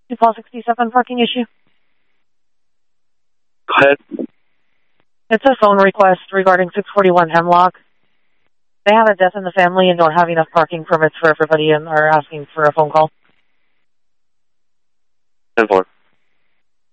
Call 67 parking issue. Go ahead. It's a phone request regarding 641 Hemlock. They have a death in the family and don't have enough parking permits for everybody and are asking for a phone call. 10-4.